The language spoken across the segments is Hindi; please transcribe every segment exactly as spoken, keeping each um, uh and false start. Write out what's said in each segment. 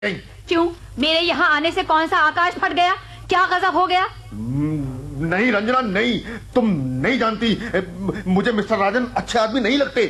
क्यों? मेरे यहाँ आने से कौन सा आकाश फट गया? क्या गजब हो गया? नहीं रंजना नहीं, तुम नहीं जानती, मुझे मिस्टर राजन अच्छे आदमी नहीं लगते।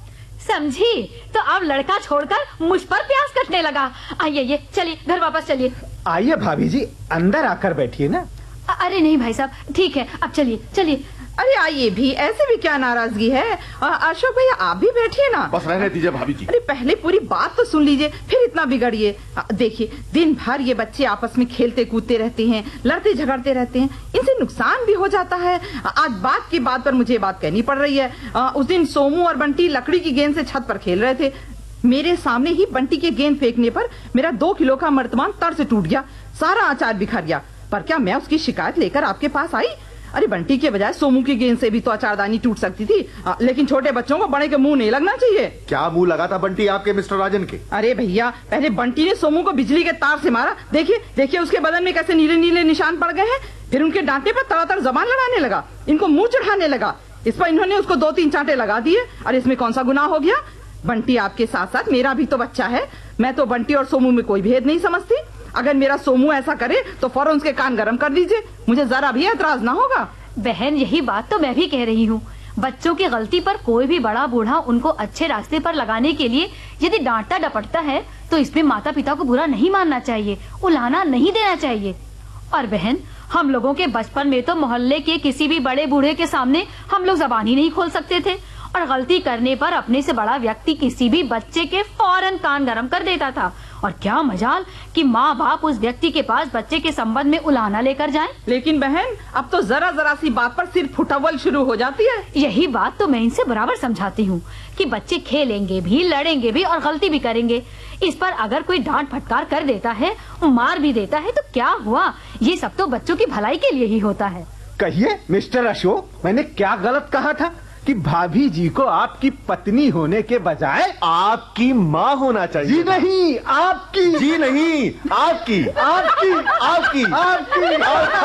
समझी? तो अब लड़का छोड़कर मुझ पर प्यास कटने लगा। आइए ये चलिए घर वापस चलिए। आइए भाभी जी, अंदर आकर बैठिए ना। अरे नहीं भाई साहब, ठीक है, अब चलिए चलिए। अरे आइए भी, ऐसे भी क्या नाराजगी है? अशोक भैया आप भी बैठिए ना। बस रहने दीजिए भाभी जी। अरे पहले पूरी बात तो सुन लीजिए, फिर इतना बिगड़िए। देखिए दिन भर ये बच्चे आपस में खेलते कूदते रहते हैं, लड़ते झगड़ते रहते हैं, इनसे नुकसान भी हो जाता है। आज बात की बात पर मुझे बात कहनी पड़ रही है। उस दिन सोमू और बंटी लकड़ी की गेंद से छत पर खेल रहे थे। मेरे सामने ही बंटी के गेंद फेंकने पर मेरा दो किलो का मर्तमान तर से टूट गया, सारा अचार बिखर गया। पर क्या मैं उसकी शिकायत लेकर आपके पास आई? अरे बंटी के बजाय सोमू की गेंद से भी तो अचारदानी टूट सकती थी। आ, लेकिन छोटे बच्चों को बड़े के मुंह नहीं लगना चाहिए। क्या मुंह लगा था बंटी आपके मिस्टर राजन के? अरे भैया, पहले बंटी ने सोमू को बिजली के तार से मारा। देखिए देखिए उसके बदन में कैसे नीले नीले निशान पड़ गए हैं। फिर उनके डांटे पर तड़ातड़ जबान लड़ाने लगा, इनको मुंह चढ़ाने लगा। इस पर इन्होंने उसको दो तीन चांटे लगा दिए। और इसमें कौन सा गुनाह हो गया? बंटी आपके साथ साथ मेरा भी तो बच्चा है। मैं तो बंटी और सोमू में कोई भेद नहीं समझती। अगर मेरा सोमू ऐसा करे तो फौरन उसके कान गरम कर दीजिए, मुझे जरा भी एतराज ना होगा। बहन यही बात तो मैं भी कह रही हूँ। बच्चों की गलती पर कोई भी बड़ा बूढ़ा उनको अच्छे रास्ते पर लगाने के लिए यदि डांटता डपटता है तो इसमें माता पिता को बुरा नहीं मानना चाहिए, उलाहना नहीं देना चाहिए। और बहन हम लोगों के बचपन में तो मोहल्ले के किसी भी बड़े बूढ़े के सामने हम लोग जबान ही नहीं खोल सकते थे, और गलती करने पर अपने से बड़ा व्यक्ति किसी भी बच्चे के फौरन कान गरम कर देता था। और क्या मजाल कि माँ बाप उस व्यक्ति के पास बच्चे के संबंध में उलाहना लेकर जाएं। लेकिन बहन अब तो जरा जरा सी बात पर सिर फुटअव्वल शुरू हो जाती है। यही बात तो मैं इनसे बराबर समझाती हूँ कि बच्चे खेलेंगे भी, लड़ेंगे भी और गलती भी करेंगे। इस पर अगर कोई डांट फटकार कर देता है, मार भी देता है तो क्या हुआ? ये सब तो बच्चों की भलाई के लिए ही होता है। कहिए मिस्टर अशोक, मैंने क्या गलत कहा था कि भाभी जी को आपकी पत्नी होने के बजाय आपकी माँ होना चाहिए? जी नहीं, आपकी। जी नहीं, आपकी आपकी आपकी आपकी, आपकी।